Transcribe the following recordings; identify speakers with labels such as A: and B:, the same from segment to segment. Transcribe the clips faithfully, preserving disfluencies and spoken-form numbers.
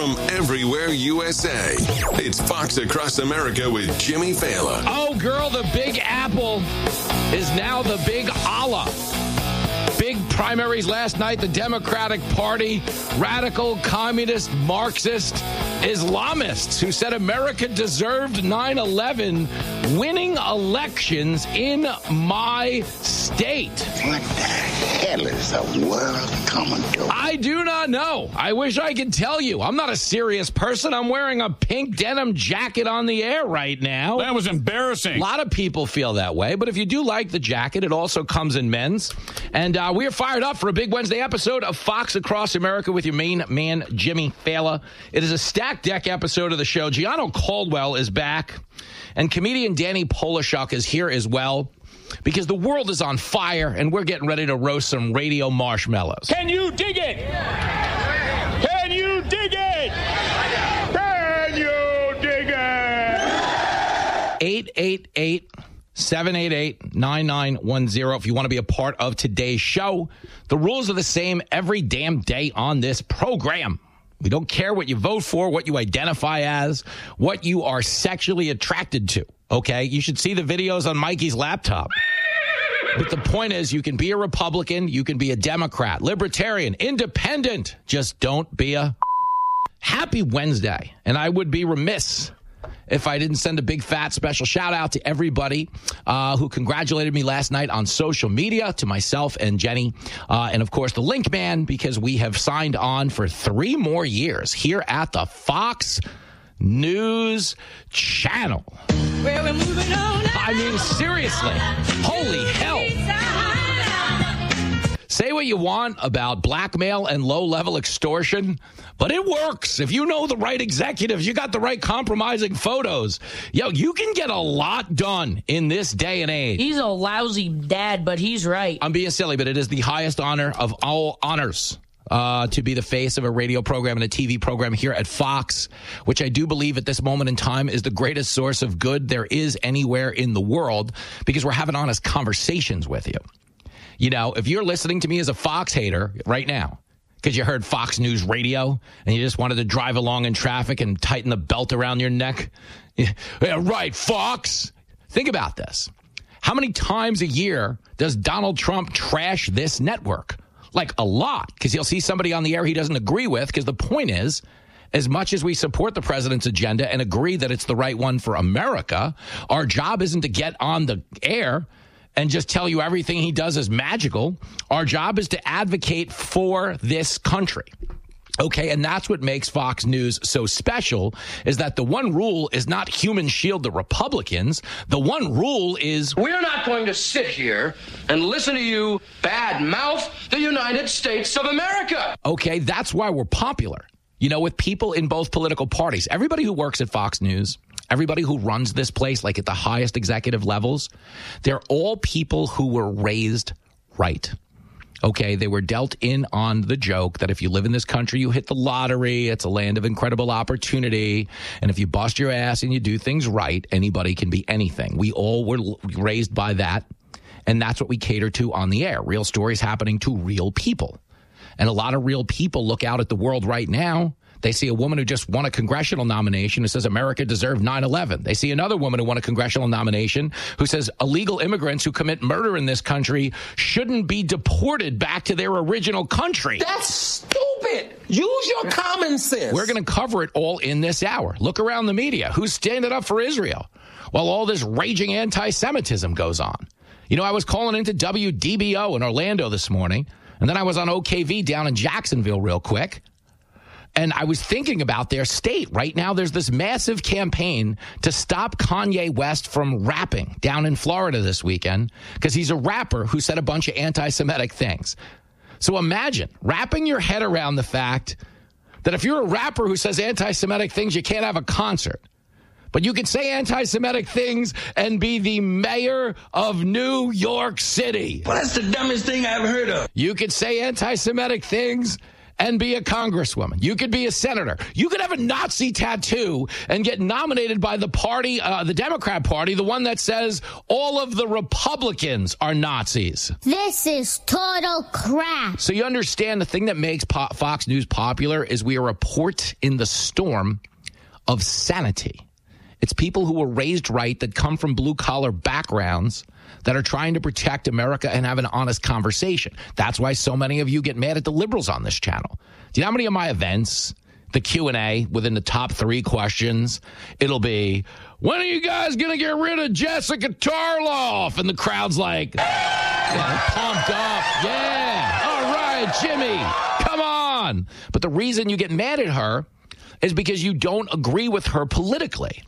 A: from everywhere U S A. It's Fox Across America with Jimmy Fallon.
B: Oh, girl, the Big Apple is now the Big Allah. Big primaries last night. The Democratic Party, radical, communist, Marxist, Islamists who said America deserved nine eleven winning elections in my state.
C: What the hell is the world coming to?
B: I do not know. I wish I could tell you. I'm not a serious person. I'm wearing a pink denim jacket on the air right now.
D: That was embarrassing.
B: A lot of people feel that way, but if you do like the jacket, it also comes in men's. And uh, we are fired up for a big Wednesday episode of Fox Across America with your main man, Jimmy Fallon. It is a stacked deck episode of the show. Gianno Caldwell is back, and comedian Danny Polishuk is here as well, because the world is on fire, and we're getting ready to roast some radio marshmallows.
D: Can you dig it? Can you dig it? Can you dig it?
B: eight eight eight, seven eight eight, nine nine one zero if you want to be a part of today's show. The rules are the same every damn day on this program. We don't care what you vote for, what you identify as, what you are sexually attracted to, okay? You should see the videos on Mikey's laptop. But the point is, you can be a Republican, you can be a Democrat, Libertarian, Independent. Just don't be a happy Wednesday. And I would be remiss if I didn't send a big fat special shout out to everybody uh, who congratulated me last night on social media, to myself and Jenny, uh, and of course the Link Man, because we have signed on for three more years here at the Fox News Channel.
E: Well, we're moving on.
B: I mean, seriously, holy hell. Say what you want about blackmail and low-level extortion, but it works. If you know the right executives, you got the right compromising photos, yo, you can get a lot done in this day and age.
E: He's a lousy dad, but he's right.
B: I'm being silly, but it is the highest honor of all honors uh, to be the face of a radio program and a T V program here at Fox, which I do believe at this moment in time is the greatest source of good there is anywhere in the world, because we're having honest conversations with you. You know, if you're listening to me as a Fox hater right now, because you heard Fox News Radio and you just wanted to drive along in traffic and tighten the belt around your neck. Yeah, right, Fox. Think about this. How many times a year does Donald Trump trash this network? Like a lot, because he'll see somebody on the air he doesn't agree with, because the point is, as much as we support the president's agenda and agree that it's the right one for America, our job isn't to get on the air and just tell you everything he does is magical. Our job is to advocate for this country. Okay, and that's what makes Fox News so special, is that the one rule is not human shield the Republicans. The one rule is,
F: we're not going to sit here and listen to you bad mouth the United States of America.
B: Okay, that's why we're popular. You know, with people in both political parties. Everybody who works at Fox News, everybody who runs this place, like at the highest executive levels, they're all people who were raised right. Okay, they were dealt in on the joke that if you live in this country, you hit the lottery. It's a land of incredible opportunity. And if you bust your ass and you do things right, anybody can be anything. We all were raised by that. And that's what we cater to on the air. Real stories happening to real people. And a lot of real people look out at the world right now. They see a woman who just won a congressional nomination who says America deserved nine eleven. They see another woman who won a congressional nomination who says illegal immigrants who commit murder in this country shouldn't be deported back to their original country.
F: That's stupid. Use your common sense.
B: We're going to cover it all in this hour. Look around the media. Who's standing up for Israel while all this raging anti-Semitism goes on? You know, I was calling into W D B O in Orlando this morning, and then I was on O K V down in Jacksonville real quick. And I was thinking about their state. Right now, there's this massive campaign to stop Kanye West from rapping down in Florida this weekend because he's a rapper who said a bunch of anti-Semitic things. So imagine wrapping your head around the fact that if you're a rapper who says anti-Semitic things, you can't have a concert. But you can say anti-Semitic things and be the mayor of New York City.
F: Well, that's the dumbest thing I've heard of.
B: You could say anti-Semitic things and be a congresswoman. You could be a senator. You could have a Nazi tattoo and get nominated by the party, uh, the Democrat Party, the one that says all of the Republicans are Nazis.
G: This is total crap.
B: So you understand the thing that makes po- Fox News popular is we are a port in the storm of sanity. It's people who were raised right that come from blue-collar backgrounds that are trying to protect America and have an honest conversation. That's why so many of you get mad at the liberals on this channel. Do you know how many of my events, the Q and A, within the top three questions, it'll be, when are you guys going to get rid of Jessica Tarloff? And the crowd's like, yeah, pumped up. Yeah. All right, Jimmy, come on. But the reason you get mad at her is because you don't agree with her politically.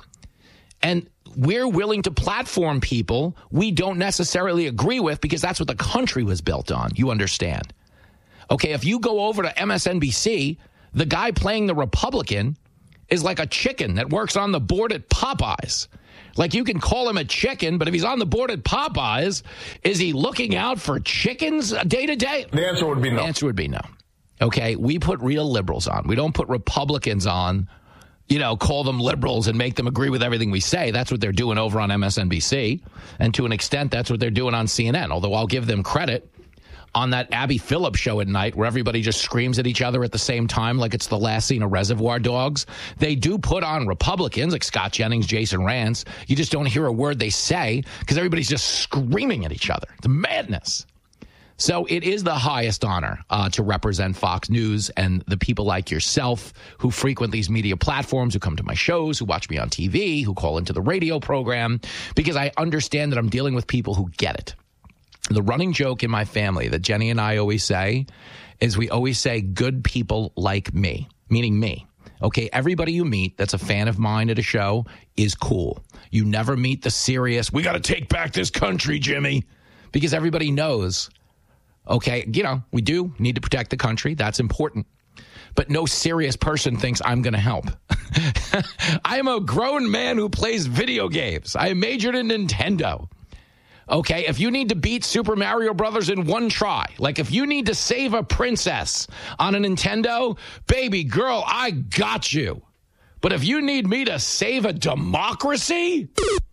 B: And we're willing to platform people we don't necessarily agree with because that's what the country was built on. You understand? Okay, if you go over to M S N B C, the guy playing the Republican is like a chicken that works on the board at Popeyes. Like, you can call him a chicken, but if he's on the board at Popeyes, is he looking out for chickens day to day?
H: The answer would be no.
B: The answer would be no. Okay, we put real liberals on. We don't put Republicans on, you know, call them liberals and make them agree with everything we say. That's what they're doing over on M S N B C. And to an extent, that's what they're doing on C N N. Although I'll give them credit on that Abby Phillips show at night where everybody just screams at each other at the same time like it's the last scene of Reservoir Dogs. They do put on Republicans like Scott Jennings, Jason Rance. You just don't hear a word they say because everybody's just screaming at each other. It's madness. So it is the highest honor uh, to represent Fox News and the people like yourself who frequent these media platforms, who come to my shows, who watch me on T V, who call into the radio program, because I understand that I'm dealing with people who get it. The running joke in my family that Jenny and I always say is we always say good people like me, meaning me. Okay, everybody you meet that's a fan of mine at a show is cool. You never meet the serious, we got to take back this country, Jimmy, because everybody knows. Okay, you know, we do need to protect the country. That's important. But no serious person thinks I'm going to help. I am a grown man who plays video games. I majored in Nintendo. Okay, if you need to beat Super Mario Brothers in one try, like if you need to save a princess on a Nintendo, baby girl, I got you. But if you need me to save a democracy...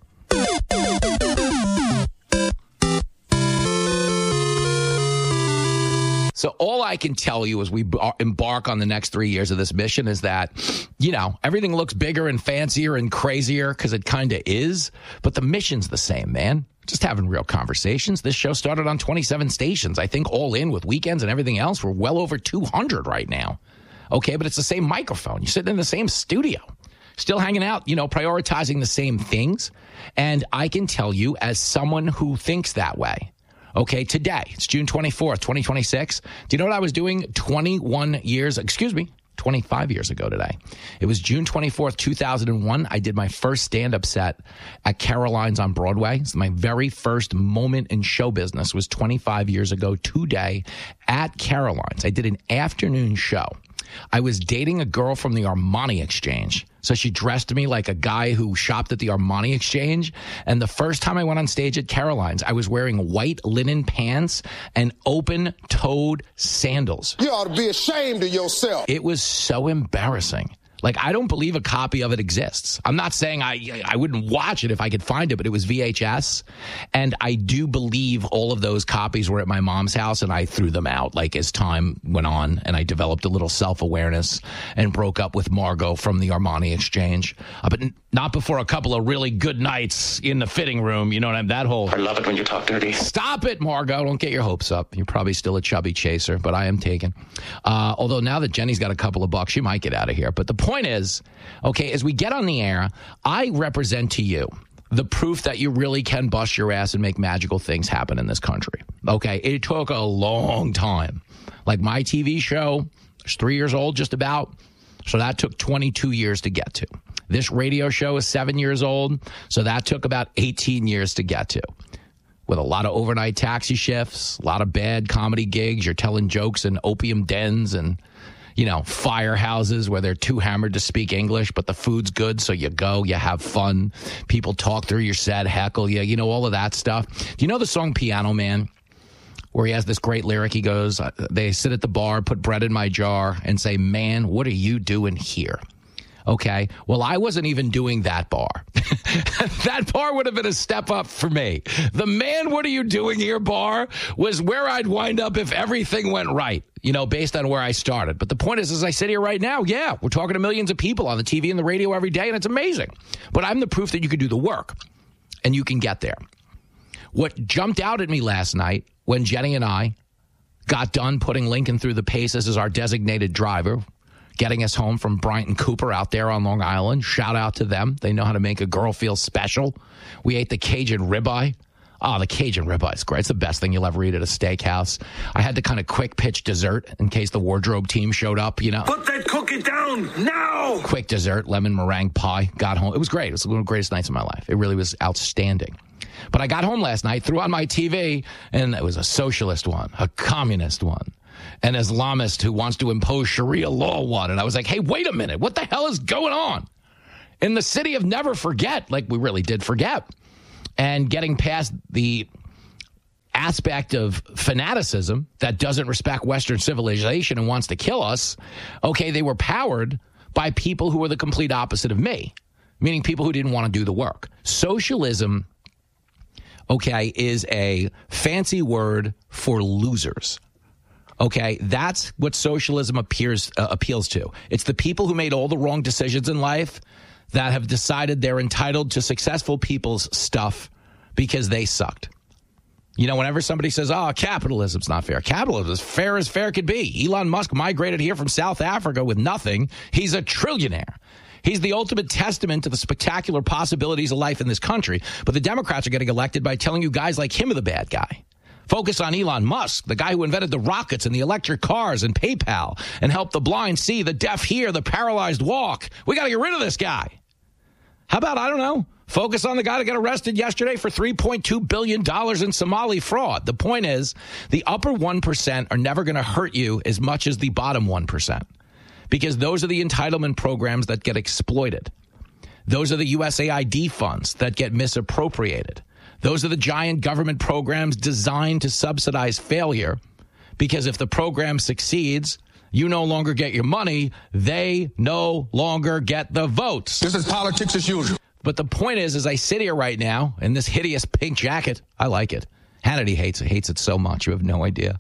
B: So all I can tell you as we embark on the next three years of this mission is that, you know, everything looks bigger and fancier and crazier because it kind of is. But the mission's the same, man. Just having real conversations. This show started on twenty-seven stations. I think all in with weekends and everything else, we're well over two hundred right now. Okay, but it's the same microphone. You're sitting in the same studio. Still hanging out, you know, prioritizing the same things. And I can tell you as someone who thinks that way. Okay, today, it's June twenty-fourth, twenty twenty-six. Do you know what I was doing twenty-one years, excuse me, twenty-five years ago today? It was June twenty-fourth, two thousand one. I did my first stand-up set at Caroline's on Broadway. So my very first moment in show business was twenty-five years ago today at Caroline's. I did an afternoon show. I was dating a girl from the Armani Exchange. So she dressed me like a guy who shopped at the Armani Exchange. And the first time I went on stage at Caroline's, I was wearing white linen pants and open-toed sandals.
H: You ought to be ashamed of yourself.
B: It was so embarrassing. Like, I don't believe a copy of it exists. I'm not saying I I wouldn't watch it if I could find it, but it was V H S. And I do believe all of those copies were at my mom's house, and I threw them out, like, as time went on. And I developed a little self-awareness and broke up with Margot from the Armani Exchange. Uh, but n- not before a couple of really good nights in the fitting room. You know what I mean? That whole...
F: I love it when you talk dirty.
B: Stop it, Margot. Don't get your hopes up. You're probably still a chubby chaser, but I am taken. Uh, although now that Jenny's got a couple of bucks, she might get out of here. But the point is, okay, as we get on the air, I represent to you the proof that you really can bust your ass and make magical things happen in this country. Okay, it took a long time. Like my T V show, it's three years old just about, so that took twenty-two years to get to. This radio show is seven years old, so that took about eighteen years to get to. With a lot of overnight taxi shifts, a lot of bad comedy gigs, you're telling jokes in opium dens and, you know, firehouses where they're too hammered to speak English, but the food's good, so you go, you have fun. People talk through your set, heckle you, you know, all of that stuff. Do you know the song Piano Man? where he has this great lyric. He goes, they sit at the bar, put bread in my jar, and say, man, what are you doing here? Okay, well, I wasn't even doing that bar. That bar would have been a step up for me. The man, what are you doing here bar was where I'd wind up if everything went right, you know, based on where I started. But the point is, as I sit here right now, yeah, we're talking to millions of people on the T V and the radio every day, and it's amazing. But I'm the proof that you can do the work, and you can get there. What jumped out at me last night when Jenny and I got done putting Lincoln through the paces as our designated driver, getting us home from Bryant and Cooper out there on Long Island. Shout out to them. They know how to make a girl feel special. We ate the Cajun ribeye. Oh, the Cajun ribeye is great. It's the best thing you'll ever eat at a steakhouse. I had to kind of quick pitch dessert in case the wardrobe team showed up, you know.
I: Put that cookie down now!
B: Quick dessert, lemon meringue pie. Got home. It was great. It was one of the greatest nights of my life. It really was outstanding. But I got home last night, threw on my T V, and it was a socialist one, a communist one, an Islamist who wants to impose Sharia law one. And I was like, hey, wait a minute. What the hell is going on? In the city of never forget, like we really did forget. And getting past the aspect of fanaticism that doesn't respect Western civilization and wants to kill us, okay, they were powered by people who were the complete opposite of me, meaning people who didn't want to do the work. Socialism, okay, is a fancy word for losers. Okay, that's what socialism appears uh, appeals to. It's the people who made all the wrong decisions in life that have decided they're entitled to successful people's stuff because they sucked. You know, whenever somebody says, oh, capitalism's not fair. Capitalism is fair as fair could be. Elon Musk migrated here from South Africa with nothing. He's a trillionaire. He's the ultimate testament to the spectacular possibilities of life in this country. But the Democrats are getting elected by telling you guys like him are the bad guy. Focus on Elon Musk, the guy who invented the rockets and the electric cars and PayPal and helped the blind see, the deaf hear, the paralyzed walk. We got to get rid of this guy. How about, I don't know, focus on the guy that got arrested yesterday for three point two billion dollars in Somali fraud. The point is, the upper one percent are never going to hurt you as much as the bottom one percent because those are the entitlement programs that get exploited. Those are the U S A I D funds that get misappropriated. Those are the giant government programs designed to subsidize failure because if the program succeeds, you no longer get your money. They no longer get the votes.
H: This is politics as usual.
B: But the point is, as I sit here right now in this hideous pink jacket, I like it. Hannity hates it, hates it so much. You have no idea.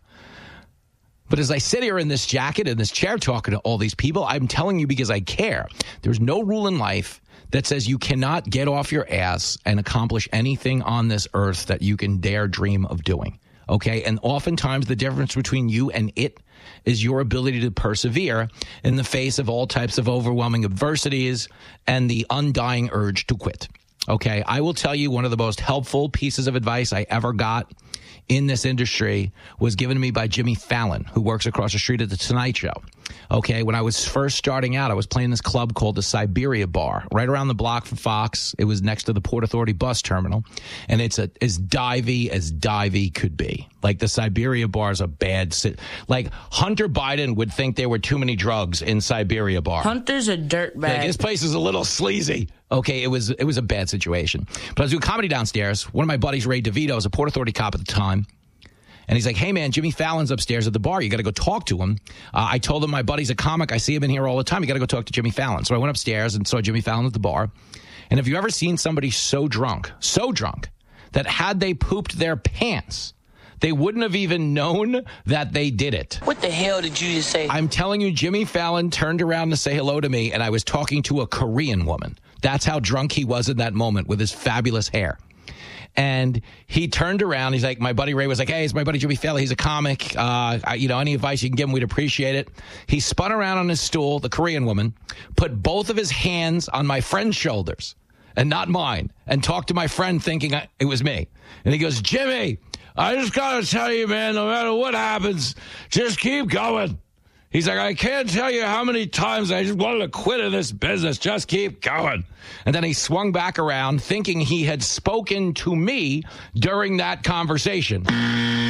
B: But as I sit here in this jacket, in this chair, talking to all these people, I'm telling you because I care. There's no rule in life that says you cannot get off your ass and accomplish anything on this earth that you can dare dream of doing. Okay? And oftentimes the difference between you and it is your ability to persevere in the face of all types of overwhelming adversities and the undying urge to quit. Okay? I will tell you one of the most helpful pieces of advice I ever got in this industry was given to me by Jimmy Fallon, who works across the street at The Tonight Show. Okay, when I was first starting out, I was playing this club called the Siberia Bar, right around the block from Fox. It was next to the Port Authority bus terminal, and it's a, as divey as divey could be. Like, the Siberia Bar is a bad... Sit- like, Hunter Biden would think there were too many drugs in Siberia Bar.
E: Hunter's a dirtbag.
B: Like, this place is a little sleazy. Okay, it was it was a bad situation. But I was doing comedy downstairs. One of my buddies, Ray DeVito, was a Port Authority cop at the time. And he's like, hey, man, Jimmy Fallon's upstairs at the bar. You got to go talk to him. Uh, I told him my buddy's a comic. I see him in here all the time. You got to go talk to Jimmy Fallon. So I went upstairs and saw Jimmy Fallon at the bar. And have you ever seen somebody so drunk, so drunk, that had they pooped their pants, they wouldn't have even known that they did it?
E: What the hell did you just say?
B: I'm telling you, Jimmy Fallon turned around to say hello to me, and I was talking to a Korean woman. That's how drunk he was in that moment with his fabulous hair. And he turned around. He's like, my buddy Ray was like, hey, it's my buddy Jimmy Fallon. He's a comic. Uh, I, you know, any advice you can give him, we'd appreciate it. He spun around on his stool, the Korean woman, put both of his hands on my friend's shoulders and not mine, and talked to my friend thinking I, it was me. And he goes, Jimmy, I just got to tell you, man, no matter what happens, just keep going. He's like, I can't tell you how many times I just wanted to quit in this business. Just keep going. And then he swung back around thinking he had spoken to me during that conversation. But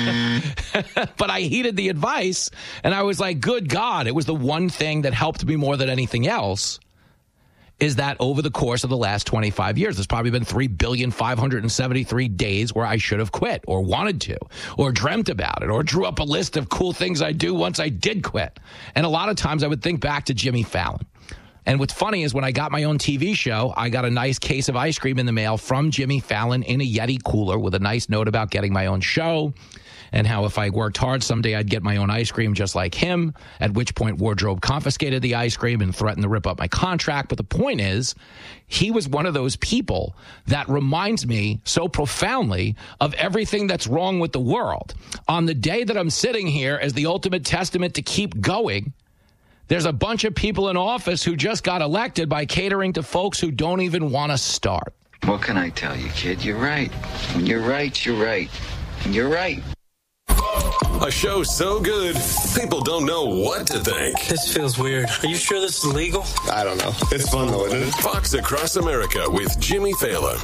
B: I heeded the advice, and I was like, good God, it was the one thing that helped me more than anything else is that over the course of the last twenty-five years, there's probably been three billion five hundred seventy-three days where I should have quit or wanted to or dreamt about it or drew up a list of cool things I'd do once I did quit. And a lot of times I would think back to Jimmy Fallon. And what's funny is when I got my own T V show, I got a nice case of ice cream in the mail from Jimmy Fallon in a Yeti cooler with a nice note about getting my own show and how if I worked hard someday I'd get my own ice cream just like him, at which point Wardrobe confiscated the ice cream and threatened to rip up my contract. But the point is, he was one of those people that reminds me so profoundly of everything that's wrong with the world. On the day that I'm sitting here as the ultimate testament to keep going, there's a bunch of people in office who just got elected by catering to folks who don't even want to start.
J: What can I tell you, kid? You're right. When you're right, you're right. And you're right.
A: A show so good, people don't know what to think.
K: This feels weird. Are you sure this is legal?
H: I don't know. It's fun though, isn't it?
A: Fox Across America with Jimmy Fallon.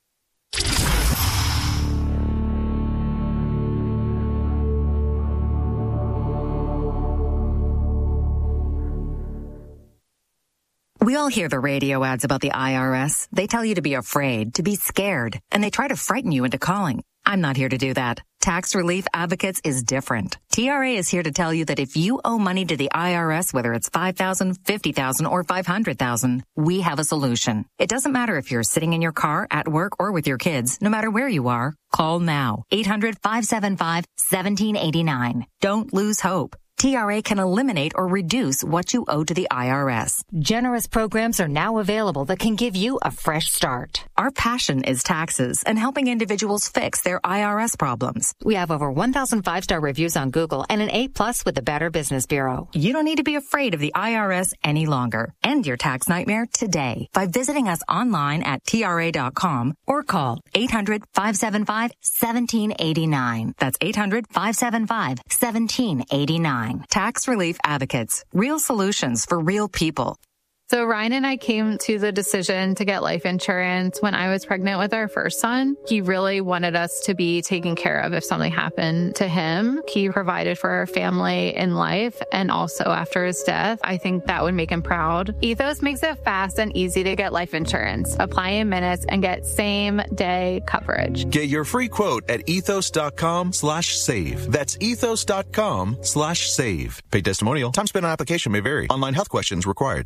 L: We all hear the radio ads about the I R S. They tell you to be afraid, to be scared, and they try to frighten you into calling. I'm not here to do that. Tax Relief Advocates is different. T R A is here to tell you that if you owe money to the I R S, whether it's five thousand dollars, fifty thousand dollars, or five hundred thousand dollars, we have a solution. It doesn't matter if you're sitting in your car, at work, or with your kids. No matter where you are, call now. eight hundred, five seven five, one seven eight nine. Don't lose hope. T R A can eliminate or reduce what you owe to the I R S.
M: Generous programs are now available that can give you a fresh start.
L: Our passion is taxes and helping individuals fix their I R S problems.
M: We have over one thousand five-star reviews on Google and an A plus with the Better Business Bureau.
L: You don't need to be afraid of the I R S any longer. End your tax nightmare today by visiting us online at T R A dot com or call eight hundred, five seven five, one seven eight nine. That's eight hundred, five seven five, one seven eight nine. Tax Relief Advocates. Real solutions for real people.
N: So Ryan and I came to the decision to get life insurance when I was pregnant with our first son. He really wanted us to be taken care of if something happened to him. He provided for our family in life and also after his death. I think that would make him proud. Ethos makes it fast and easy to get life insurance. Apply in minutes and get same day coverage.
O: Get your free quote at ethos.com slash save. That's ethos.com slash save. Paid testimonial. Time spent on application may vary. Online health questions required.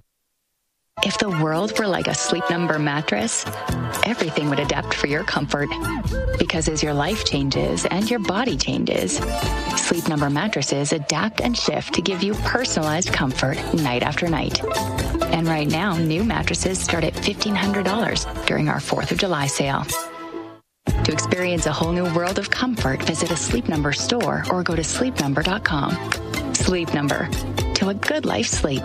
P: If the world were like a Sleep Number mattress, everything would adapt for your comfort. Because as your life changes and your body changes, Sleep Number mattresses adapt and shift to give you personalized comfort night after night. And right now, new mattresses start at fifteen hundred dollars during our fourth of July sale. To experience a whole new world of comfort, visit a Sleep Number store or go to sleep number dot com. Sleep Number. To a good life sleep.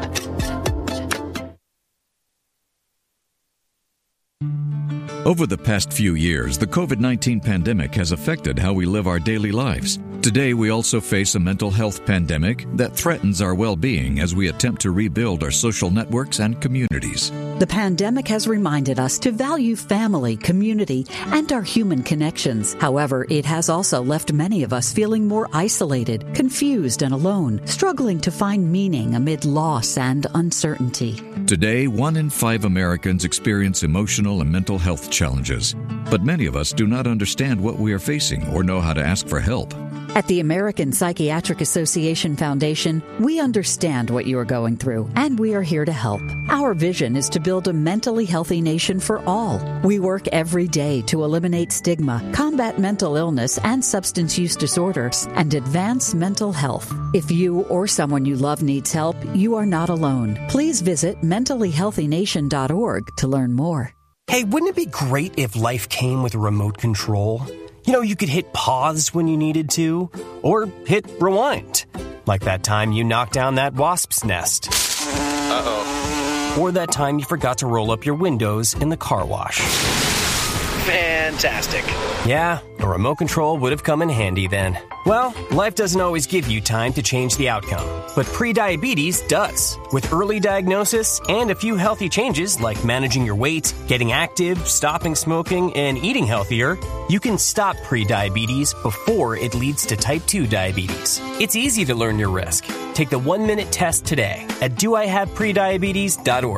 Q: Over the past few years, the COVID nineteen pandemic has affected how we live our daily lives. Today, we also face a mental health pandemic that threatens our well-being as we attempt to rebuild our social networks and communities.
R: The pandemic has reminded us to value family, community, and our human connections. However, it has also left many of us feeling more isolated, confused, and alone, struggling to find meaning amid loss and uncertainty.
Q: Today, one in five Americans experience emotional and mental health challenges, but many of us do not understand what we are facing or know how to ask for help.
R: At the American Psychiatric Association Foundation, we understand what you are going through, and we are here to help. Our vision is to build a mentally healthy nation for all. We work every day to eliminate stigma, combat mental illness and substance use disorders, and advance mental health. If you or someone you love needs help, you are not alone. Please visit mentally healthy nation dot org to learn more.
S: Hey, wouldn't it be great if life came with a remote control? You know, you could hit pause when you needed to, or hit rewind. Like that time you knocked down that wasp's nest. Uh-oh. Or that time you forgot to roll up your windows in the car wash.
T: Fantastic.
S: Yeah, a remote control would have come in handy then. Well, life doesn't always give you time to change the outcome, but prediabetes does. With early diagnosis and a few healthy changes like managing your weight, getting active, stopping smoking, and eating healthier, you can stop prediabetes before it leads to type two diabetes. It's easy to learn your risk. Take the one-minute test today at do I have prediabetes dot org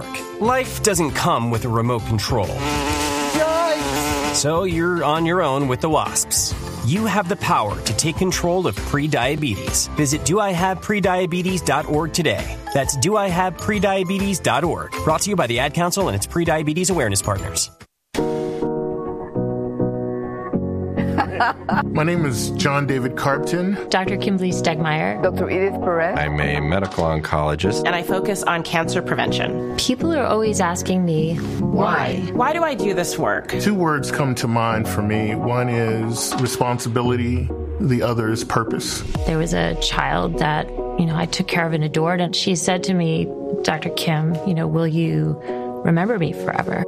S: life doesn't come with a remote control. Yikes. So you're on your own with the wasps. You have the power to take control of prediabetes. Visit do I have prediabetes dot org today. That's do I have prediabetes dot org. Brought to you by the Ad Council and its Prediabetes Awareness Partners.
T: My name is John David Carpton.
U: Doctor Kimberly Stegmeyer.
V: Doctor Edith Perez.
W: I'm a medical oncologist.
X: And I focus on cancer prevention.
U: People are always asking me, why?
X: Why do I do this work?
T: Two words come to mind for me. One is responsibility. The other is purpose.
U: There was a child that, you know, I took care of and adored, and she said to me, Doctor Kim, you know, will you remember me forever?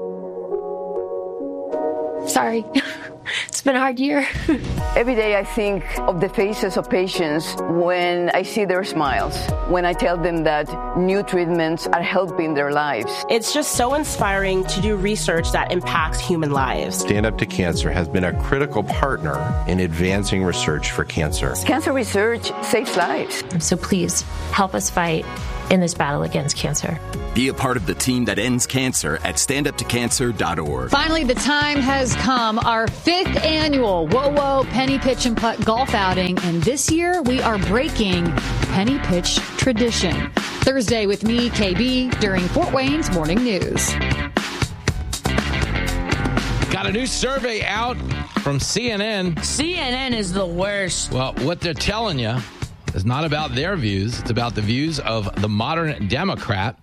U: Sorry. It's been a hard year.
V: Every day I think of the faces of patients when I see their smiles, when I tell them that new treatments are helping their lives.
X: It's just so inspiring to do research that impacts human lives.
W: Stand Up to Cancer has been a critical partner in advancing research for cancer.
V: Cancer research saves lives.
U: So please help us fight in this battle against cancer.
Y: Be a part of the team that ends cancer at stand up to cancer dot org.
Z: Finally, the time has come. Our fifth annual Whoa Whoa Penny Pitch and Putt golf outing. And this year, we are breaking Penny Pitch tradition. Thursday with me, K B, during Fort Wayne's Morning News.
B: Got a new survey out from C N N.
E: C N N is the worst.
B: Well, what they're telling you is not about their views. It's about the views of the modern Democrat.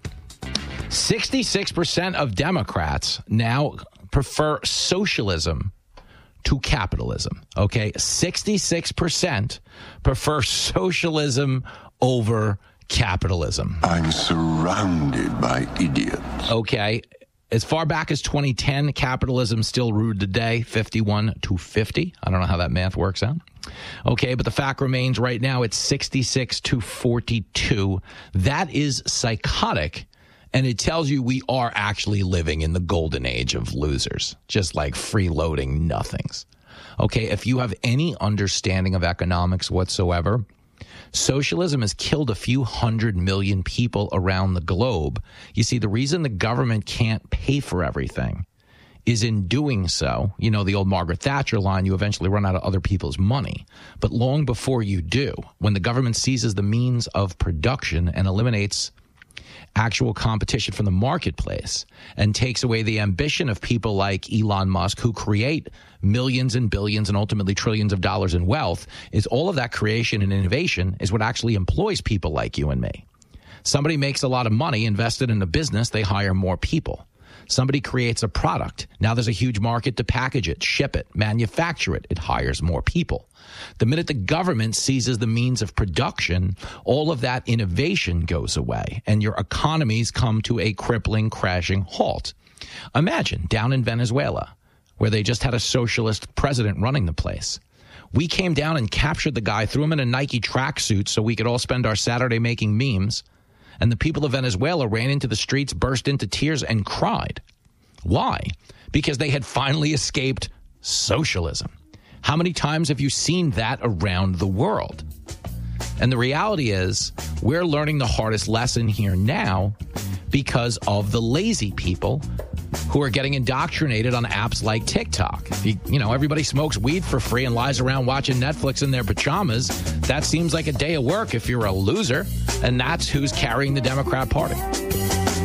B: sixty-six percent of Democrats now prefer socialism to capitalism. Okay? sixty-six percent prefer socialism over capitalism.
C: I'm surrounded by idiots.
B: Okay. As far back as twenty ten, capitalism still ruled the day, fifty-one to fifty. I don't know how that math works out. Okay, but the fact remains right now it's sixty-six to forty-two. That is psychotic, and it tells you we are actually living in the golden age of losers, just like freeloading nothings. Okay, if you have any understanding of economics whatsoever, socialism has killed a few hundred million people around the globe. You see, the reason the government can't pay for everything is in doing so, you know, the old Margaret Thatcher line, you eventually run out of other people's money. But long before you do, when the government seizes the means of production and eliminates actual competition from the marketplace and takes away the ambition of people like Elon Musk, who create millions and billions and ultimately trillions of dollars in wealth, is all of that creation and innovation is what actually employs people like you and me. Somebody makes a lot of money invested in a business, they hire more people. Somebody creates a product. Now there's a huge market to package it, ship it, manufacture it. It hires more people. The minute the government seizes the means of production, all of that innovation goes away and your economies come to a crippling, crashing halt. Imagine down in Venezuela, where they just had a socialist president running the place. We came down and captured the guy, threw him in a Nike tracksuit so we could all spend our Saturday making memes. And the people of Venezuela ran into the streets, burst into tears, and cried. Why? Because they had finally escaped socialism. How many times have you seen that around the world? And the reality is, we're learning the hardest lesson here now because of the lazy people who are getting indoctrinated on apps like TikTok. You, you know, everybody smokes weed for free and lies around watching Netflix in their pajamas. That seems like a day of work if you're a loser, and that's who's carrying the Democrat Party.